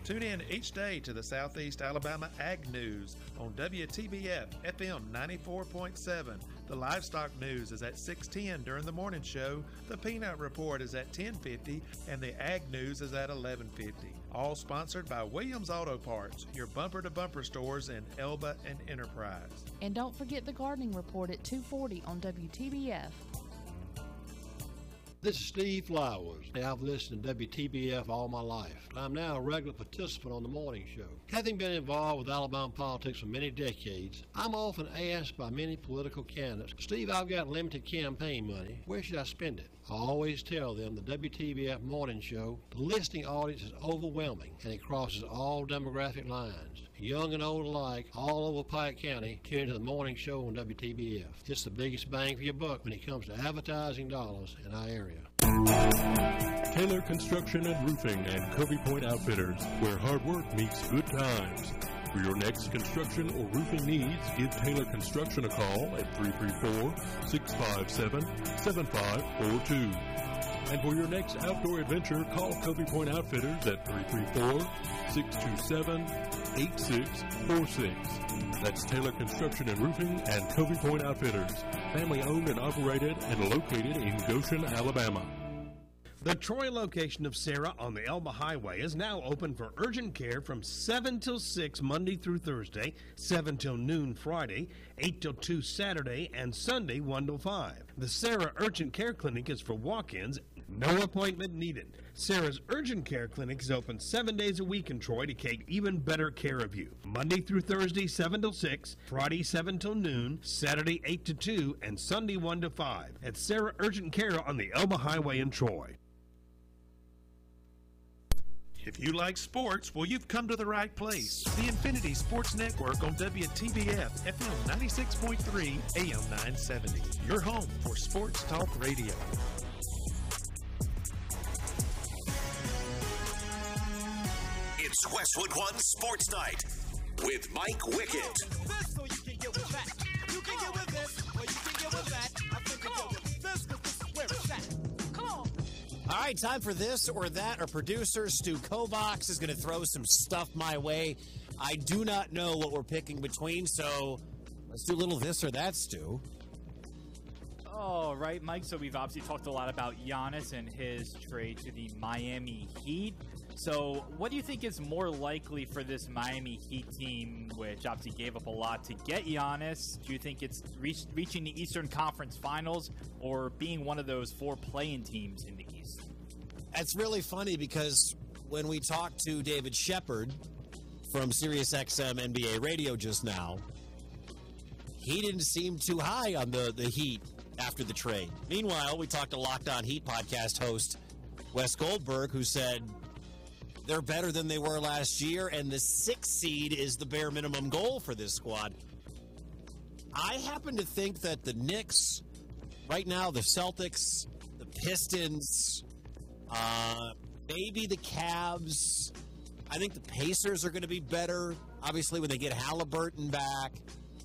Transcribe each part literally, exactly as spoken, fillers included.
Tune in each day to the Southeast Alabama Ag News on W T B F F M ninety-four point seven. The Livestock News is at six ten during the morning show. The Peanut Report is at ten fifty, and the Ag News is at eleven fifty. All sponsored by Williams Auto Parts, your bumper-to-bumper stores in Elba and Enterprise. And don't forget the Gardening Report at two forty on W T B F. This is Steve Flowers. I've listened to W T B F all my life. I'm now a regular participant on the morning show. Having been involved with Alabama politics for many decades, I'm often asked by many political candidates, Steve, I've got limited campaign money. Where should I spend it? I always tell them the W T B F morning show, the listening audience is overwhelming and it crosses all demographic lines. Young and old alike, all over Pike County, tune into the morning show on W T B F. It's the biggest bang for your buck when it comes to advertising dollars in our area. Taylor Construction and Roofing and Covey Point Outfitters, where hard work meets good times. For your next construction or roofing needs, give Taylor Construction a call at three three four, six five seven, seven five four two. And for your next outdoor adventure, call Covey Point Outfitters at three three four, six two seven, eight six four six. That's Taylor Construction and Roofing and Covey Point Outfitters, family owned and operated and located in Goshen, Alabama. The Troy location of Sarah on the Elba Highway is now open for urgent care from seven till six Monday through Thursday, seven till noon Friday, eight till two Saturday, and Sunday one till five. The Sarah Urgent Care Clinic is for walk-ins, no appointment needed. Sarah's Urgent Care Clinic is open seven days a week in Troy to take even better care of you. Monday through Thursday, seven till six, Friday, seven till noon, Saturday, eight to two, and Sunday, one to five. At Sarah Urgent Care on the Elba Highway in Troy. If you like sports, well, you've come to the right place. The Infinity Sports Network on W T B F F M ninety-six point three, A M nine seventy. Your home for sports talk radio. It's Westwood One Sports Night with Mike Wickett. All right, time for this or that. Our producer, Stu Kovacs, is going to throw some stuff my way. I do not know what we're picking between, so let's do a little this or that, Stu. All right, Mike. So we've obviously talked a lot about Giannis and his trade to the Miami Heat. So what do you think is more likely for this Miami Heat team, which obviously gave up a lot to get Giannis? Do you think it's reach, reaching the Eastern Conference Finals or being one of those four play-in teams in the East? That's really funny because when we talked to David Shepard from SiriusXM N B A Radio just now, he didn't seem too high on the, the Heat after the trade. Meanwhile, we talked to Locked On Heat podcast host Wes Goldberg, who said they're better than they were last year, and the sixth seed is the bare minimum goal for this squad. I happen to think that the Knicks, right now, the Celtics, the Pistons, uh, maybe the Cavs, I think the Pacers are going to be better, obviously, when they get Halliburton back.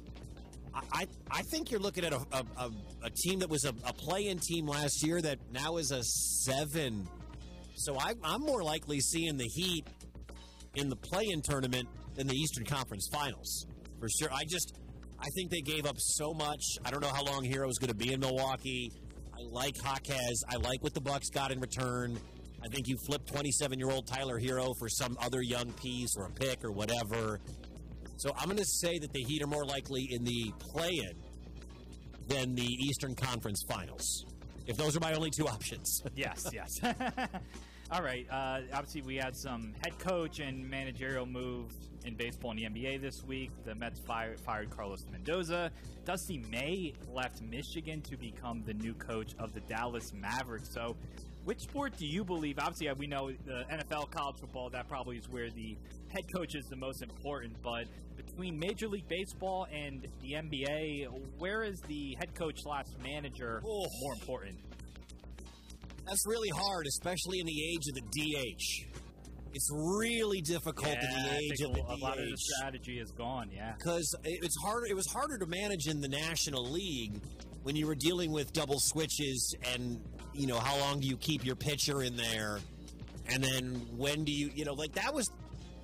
I, I think you're looking at a, a, a, a team that was a, a play-in team last year that now is a seven. So I, I'm more likely seeing the Heat in the play-in tournament than the Eastern Conference Finals, for sure. I just, I think they gave up so much. I don't know how long Hero's going to be in Milwaukee. I like Jaquez. I like what the Bucks got in return. I think you flip twenty-seven-year-old Tyler Hero for some other young piece or a pick or whatever. So I'm going to say that the Heat are more likely in the play-in than the Eastern Conference Finals, if those are my only two options. Yes, yes. All right. Uh, obviously, we had some head coach and managerial moves in baseball in the N B A this week. The Mets fired, fired Carlos Mendoza. Dusty May left Michigan to become the new coach of the Dallas Mavericks. So which sport do you believe? Obviously, we know the N F L, college football, that probably is where the head coach is the most important. But between Major League Baseball and the N B A, where is the head coach slash manager oh. more important? That's really hard, especially in the age of the D H. It's really difficult yeah, in the age of the D H. A lot of the strategy is gone, yeah. Because it's harder. It was harder to manage in the National League when you were dealing with double switches and, you know, how long do you keep your pitcher in there? And then when do you, you know, like that was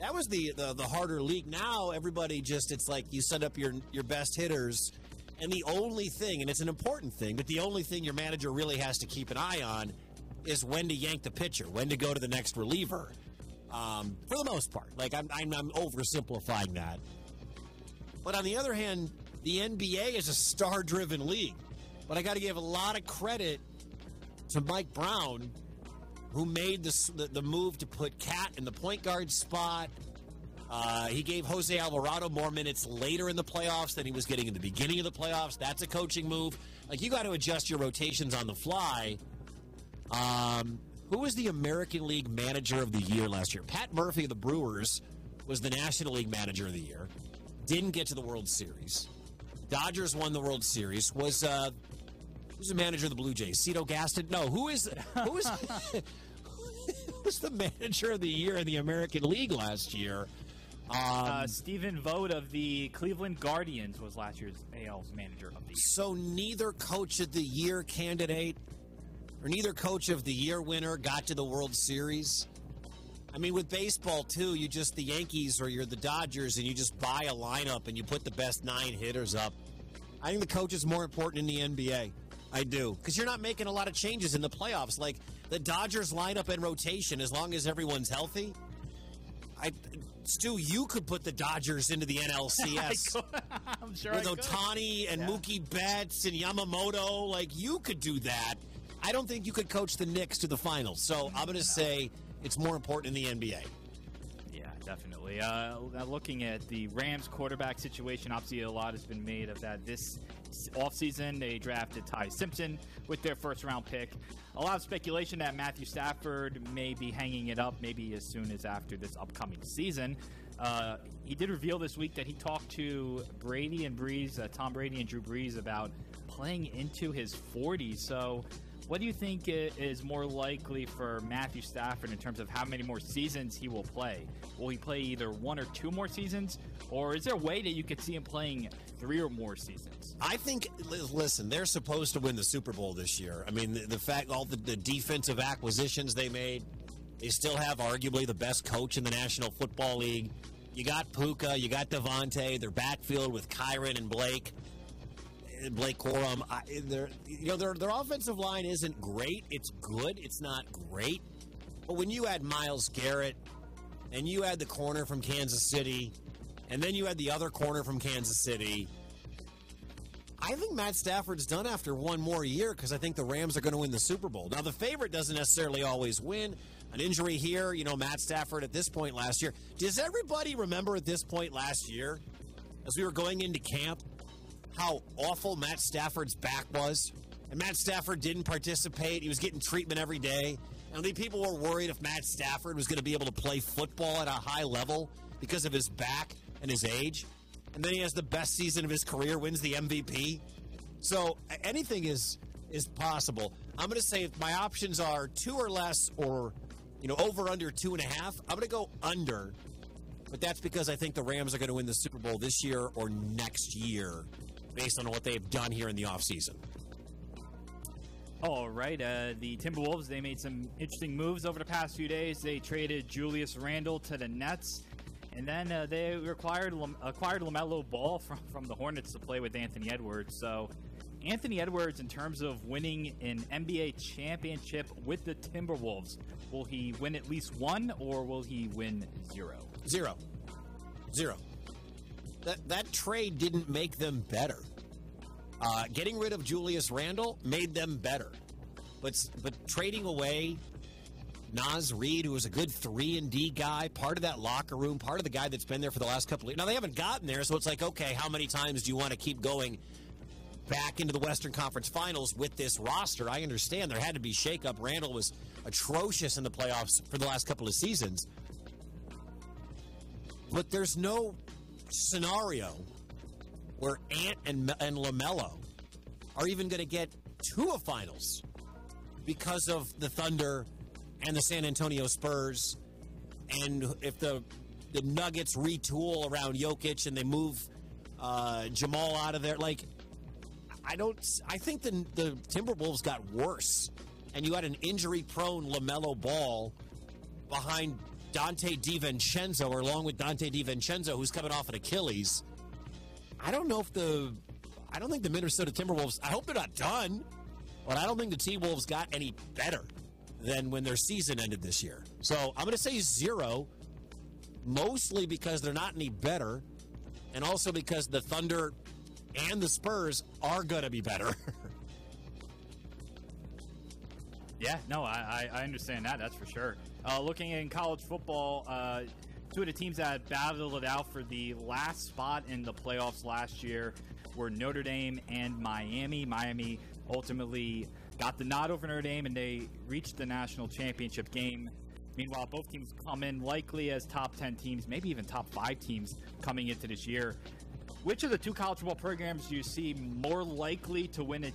That was the, the, the harder league. Now, everybody just, it's like you set up your, your best hitters, and the only thing, and it's an important thing, but the only thing your manager really has to keep an eye on is when to yank the pitcher, when to go to the next reliever, um, for the most part. Like, I'm, I'm, I'm oversimplifying that. But on the other hand, the N B A is a star-driven league. But I got to give a lot of credit to Mike Brown, who made this, the, the move to put Cat in the point guard spot. Uh, he gave Jose Alvarado more minutes later in the playoffs than he was getting in the beginning of the playoffs. That's a coaching move. Like, you got to adjust your rotations on the fly. Um, who was the American League Manager of the Year last year? Pat Murphy of the Brewers was the National League Manager of the Year. Didn't get to the World Series. Dodgers won the World Series. Was uh, who's the manager of the Blue Jays? Cito Gaston? No. Who is who is who was the Manager of the Year in the American League last year? Um, uh, Stephen Vogt of the Cleveland Guardians was last year's A L's Manager of the Year. So neither Coach of the Year candidate or neither Coach of the Year winner got to the World Series. I mean, with baseball, too, you just, the Yankees or you're the Dodgers, and you just buy a lineup and you put the best nine hitters up. I think the coach is more important in the N B A. I do. Because you're not making a lot of changes in the playoffs. Like, the Dodgers lineup and rotation, as long as everyone's healthy. I, Stu, you could put the Dodgers into the N L C S. I'm sure with I could. Ohtani and Yeah. Mookie Betts and Yamamoto. Like, you could do that. I don't think you could coach the Knicks to the finals. So I'm going to say it's more important in the N B A. Yeah, definitely. Uh, looking at the Rams quarterback situation, obviously a lot has been made of that this offseason. They drafted Ty Simpson with their first-round pick. A lot of speculation that Matthew Stafford may be hanging it up maybe as soon as after this upcoming season. Uh, he did reveal this week that he talked to Brady and Breeze, uh, Tom Brady and Drew Brees, about playing into his forties. So what do you think is more likely for Matthew Stafford in terms of how many more seasons he will play? Will he play either one or two more seasons, or is there a way that you could see him playing three or more seasons? I think, listen, they're supposed to win the Super Bowl this year. I mean, the, the fact, all the, the defensive acquisitions they made, they still have arguably the best coach in the National Football League. You got Puka, you got Devontae, their backfield with Kyron and Blake. Blake Corum, I, their, you know, their their offensive line isn't great. It's good. It's not great. But when you add Myles Garrett, and you add the corner from Kansas City, and then you add the other corner from Kansas City, I think Matt Stafford's done after one more year because I think the Rams are going to win the Super Bowl. Now, the favorite doesn't necessarily always win. An injury here, you know, Matt Stafford at this point last year. Does everybody remember at this point last year, as we were going into camp, how awful Matt Stafford's back was? And Matt Stafford didn't participate. He was getting treatment every day. And I think people were worried if Matt Stafford was going to be able to play football at a high level because of his back and his age. And then he has the best season of his career, wins the M V P. So anything is is possible. I'm going to say if my options are two or less or, you know, over under two and a half, I'm going to go under. But that's because I think the Rams are going to win the Super Bowl this year or next year, based on what they've done here in the offseason. All right. Uh, the Timberwolves, they made some interesting moves over the past few days. They traded Julius Randle to the Nets, and then uh, they acquired, acquired LaMelo Ball from, from the Hornets to play with Anthony Edwards. So Anthony Edwards, in terms of winning an N B A championship with the Timberwolves, will he win at least one, or will he win zero? Zero. Zero. That that trade didn't make them better. Uh, getting rid of Julius Randle made them better. But but trading away Naz Reid, who was a good three and D guy, part of that locker room, part of the guy that's been there for the last couple of years. Now, they haven't gotten there, so it's like, okay, how many times do you want to keep going back into the Western Conference Finals with this roster? I understand there had to be shakeup. Randle was atrocious in the playoffs for the last couple of seasons. But there's no scenario where Ant and, and LaMelo are even going to get to a finals because of the Thunder and the San Antonio Spurs. And if the the Nuggets retool around Jokic and they move uh, Jamal out of there, like, I don't. I think the the Timberwolves got worse, and you had an injury-prone LaMelo Ball behind Dante DiVincenzo, or along with Dante DiVincenzo, who's coming off an Achilles. I don't know if the, I don't think the Minnesota Timberwolves, I hope they're not done, but I don't think the T-Wolves got any better than when their season ended this year. So I'm going to say zero, mostly because they're not any better, and also because the Thunder and the Spurs are going to be better. Yeah, no, I, I understand that. That's for sure. Uh, looking in college football, uh, two of the teams that battled it out for the last spot in the playoffs last year were Notre Dame and Miami. Miami ultimately got the nod over Notre Dame, and they reached the national championship game. Meanwhile, both teams come in likely as top ten teams, maybe even top five teams coming into this year. Which of the two college football programs do you see more likely to win a